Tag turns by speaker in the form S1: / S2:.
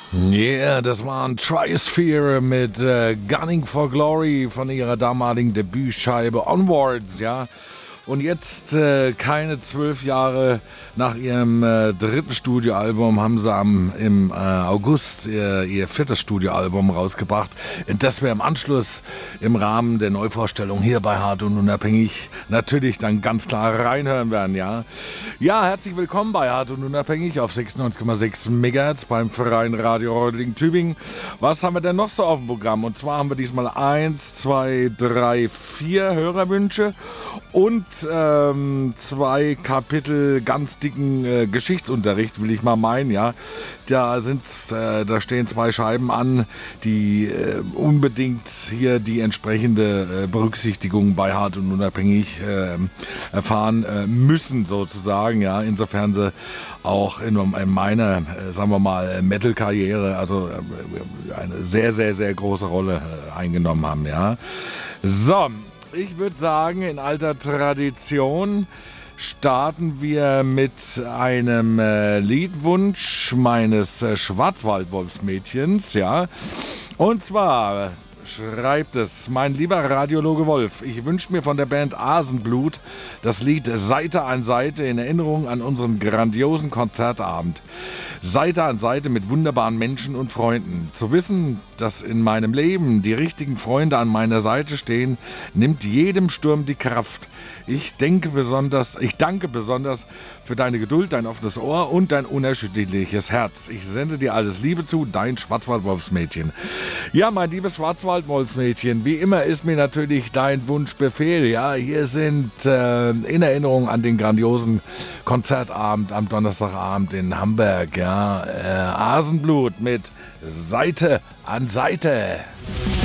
S1: Yeah, das waren Triosphere mit Gunning for Glory von ihrer damaligen Debütscheibe Onwards, ja. Und jetzt, keine 12 Jahre nach ihrem dritten Studioalbum, haben sie im August ihr viertes Studioalbum rausgebracht, in das wir im Anschluss im Rahmen der Neuvorstellung hier bei Hart und Unabhängig natürlich dann ganz klar reinhören werden, ja. Ja, herzlich willkommen bei Hart und Unabhängig auf 96,6 MHz beim Freien Radio Reutlingen-Tübingen. Was haben wir denn noch so auf dem Programm? Und zwar haben wir diesmal 1, 2, 3, 4 Hörerwünsche und 2 Kapitel ganz dicken Geschichtsunterricht, will ich mal meinen, ja. Da stehen 2 Scheiben an, die unbedingt hier die entsprechende Berücksichtigung bei Hart und Unabhängig erfahren müssen, sozusagen, ja. Insofern sie auch in meiner, sagen wir mal, Metal-Karriere, also eine sehr, sehr, sehr große Rolle eingenommen haben, ja. So. Ich würde sagen, in alter Tradition starten wir mit einem Liedwunsch meines Schwarzwaldwolfsmädchens, ja. Und zwar schreibt es mein lieber Radiologe Wolf: Ich wünsche mir von der Band Asenblut das Lied Seite an Seite in Erinnerung an unseren grandiosen Konzertabend. Seite an Seite mit wunderbaren Menschen und Freunden. Zu wissen, dass in meinem Leben die richtigen Freunde an meiner Seite stehen, nimmt jedem Sturm die Kraft. Ich danke besonders für deine Geduld, dein offenes Ohr und dein unerschütterliches Herz. Ich sende dir alles Liebe zu, dein Schwarzwaldwolfsmädchen. Ja, mein liebes Schwarzwaldwolfsmädchen, wie immer ist mir natürlich dein Wunsch Befehl. Ja, hier sind in Erinnerung an den grandiosen Konzertabend am Donnerstagabend in Hamburg. Ja, Asenblut mit Seite an Seite.